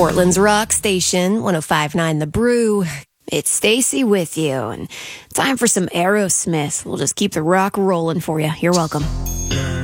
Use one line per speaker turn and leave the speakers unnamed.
Portland's rock station, 105.9 The Brew. It's Stacy with you, and time for some Aerosmith. We'll just keep the rock rolling for you. You're welcome.